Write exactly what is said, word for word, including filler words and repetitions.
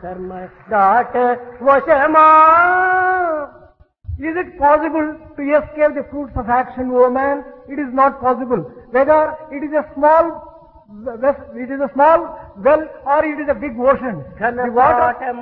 కర్మ దాట వశమా. Is it possible to escape the fruits of action, O man? It is not possible. Whether it is a small, it is a small well or it is a big ocean. The water,